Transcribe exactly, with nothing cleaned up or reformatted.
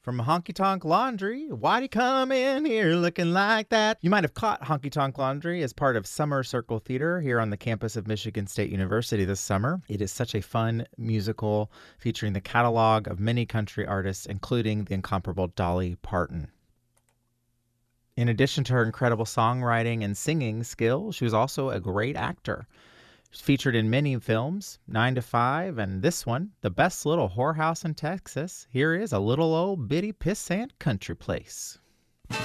From Honky Tonk Laundry, why'd he come in here looking like that? You might have caught Honky Tonk Laundry as part of Summer Circle Theater here on the campus of Michigan State University this summer. It is such a fun musical featuring the catalog of many country artists, including the incomparable Dolly Parton. In addition to her incredible songwriting and singing skills, she was also a great actor. She's featured in many films, Nine to Five, and this one, The Best Little Whorehouse in Texas. Here is a little old bitty pissant country place.